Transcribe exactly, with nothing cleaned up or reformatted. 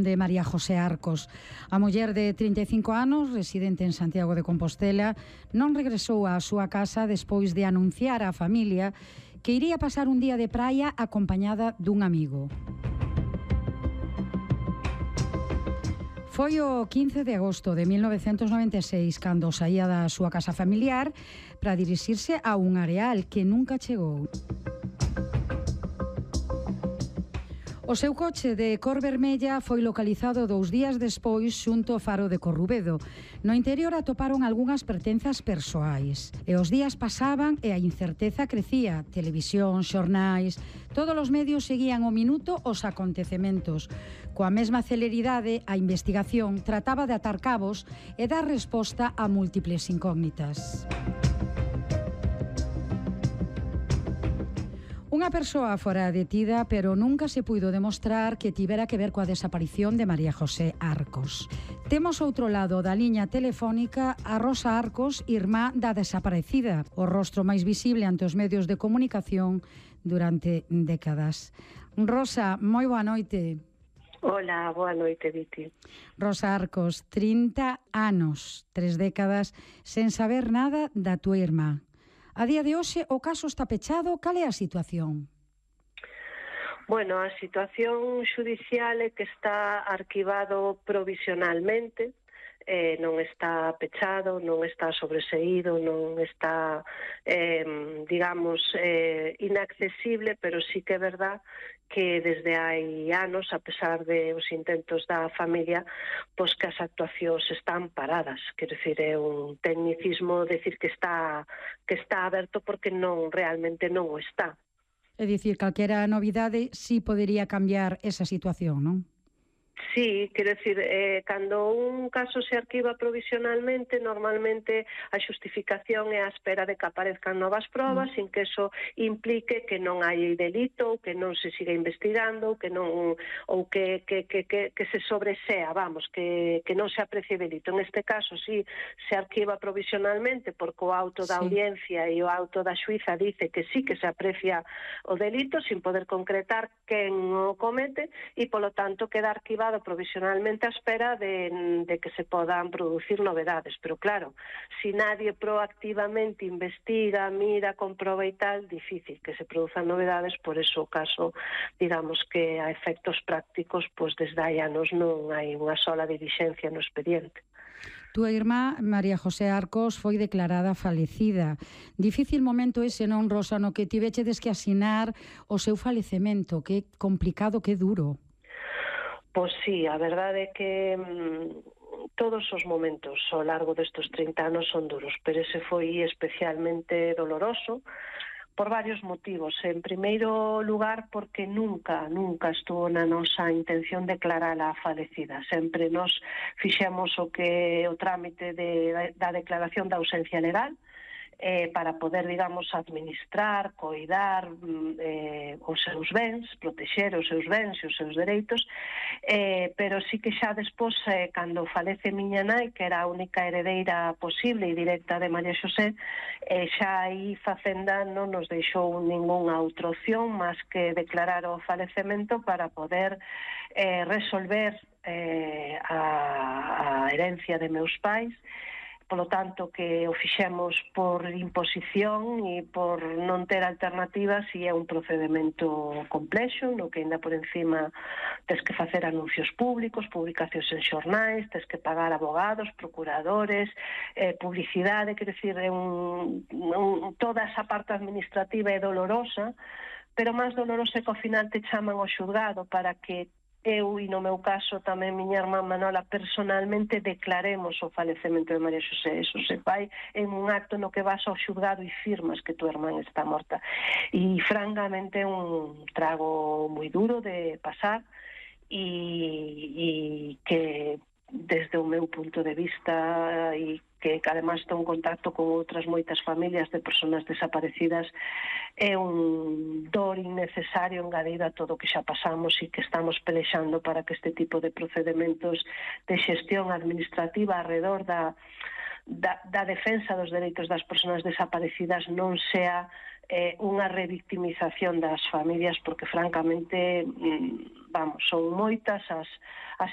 desaparición de María José Arcos. A muller de trinta e cinco anos, residente en Santiago de Compostela, non regresou á súa casa despois de anunciar á familia que iría pasar un día de praia acompañada dun amigo. Foi o quince de agosto de mil novecentos noventa e seis cando saía da súa casa familiar para dirixirse a un areal que nunca chegou. O seu coche de cor vermella foi localizado dous días despois xunto ao faro de Corrubedo. No interior atoparon algunhas pertenzas persoais. E os días pasaban e a incerteza crecía. Televisión, xornais, todos os medios seguían o minuto os acontecementos. Coa mesma celeridade, a investigación trataba de atar cabos e dar resposta a múltiples incógnitas. Unha persoa fora detida, pero nunca se puido demostrar que tivera que ver coa desaparición de María José Arcos. Temos outro lado da liña telefónica a Rosa Arcos, irmá da desaparecida, o rostro máis visible ante os medios de comunicación durante décadas. Rosa, moi boa noite. Hola, boa noite, Viti. Rosa Arcos, trinta anos, tres décadas, sen saber nada da túa irmá. A día de hoxe o caso está pechado, cal é a situación? Bueno, a situación xudicial é que está arquivado provisionalmente, eh, non está pechado, non está sobreseído, non está, eh, digamos, eh, inaccesible, pero sí que é verdad que desde hai anos, a pesar de os intentos da familia, pois que as actuacións están paradas. Quero dicir, é un tecnicismo decir que está que está aberto porque non realmente non o está. É dicir, calquera novidade sí podería cambiar esa situación, non? Sí, quero dicir, eh, cando un caso se arquiva provisionalmente, normalmente a xustificación é a espera de que aparezcan novas probas, mm. sin que eso implique que non hai delito, ou que non se siga investigando, ou que non ou que, que, que, que, que se sobresea, vamos, que, que non se aprecie delito. En este caso, sí, se arquiva provisionalmente, porque o auto da sí. audiencia e o auto da xuiza dice que sí que se aprecia o delito, sin poder concretar quen o comete, e, polo tanto, queda arquivado provisionalmente a espera de, de que se podan producir novedades. Pero claro, si nadie proactivamente investiga, mira, comproba e tal, difícil que se produzan novedades, por eso o caso, digamos que a efectos prácticos, pois desde hai anos non hai unha sola dilixencia no expediente. Tua irmá, María José Arcos, foi declarada falecida. Difícil momento ese, non, Rosa, no que tivechedes que asinar o seu falecemento. Que complicado, que duro. Pois sí, a verdade é que mm, todos os momentos ao largo destes trinta anos son duros, pero ese foi especialmente doloroso por varios motivos. En primeiro lugar, porque nunca, nunca estuvo na nosa intención declarala falecida. Sempre nos fixemos o que o trámite de, da declaración da ausencia legal, Eh, para poder, digamos, administrar, coidar eh, os seus bens, protexer os seus bens e os seus dereitos, eh, pero sí que xa despois, eh, cando falece miña nai, que era a única heredeira posible e directa de María Xosé, eh, xa aí Facenda non nos deixou ningunha outra opción máis que declarar o falecemento para poder eh, resolver eh, a, a herencia de meus pais. Polo tanto, que o fixemos por imposición e por non ter alternativas, e é un procedimento complexo, no que ainda por encima tes que facer anuncios públicos, publicacións en xornais, tes que pagar abogados, procuradores, eh, publicidade, quer decir, é un, un, toda esa parte administrativa é dolorosa, pero máis dolorosa é que ao final te chaman ao xulgado para que eu, e no meu caso tamén miña irmá Manola, personalmente declaremos o falecemento de María Xosé. Eso se fai en un acto no que vas ao xulgado e firmas que tu irmán está morta. E francamente é un trago moi duro de pasar e, e que desde o meu punto de vista, e que además estou en contacto con outras moitas familias de persoas desaparecidas, é un dor innecesario engadido a todo o que xa pasamos e que estamos pelexando para que este tipo de procedementos de xestión administrativa alrededor da, da, da defensa dos dereitos das persoas desaparecidas non sea eh, unha revictimización das familias, porque francamente, vamos, son moitas as, as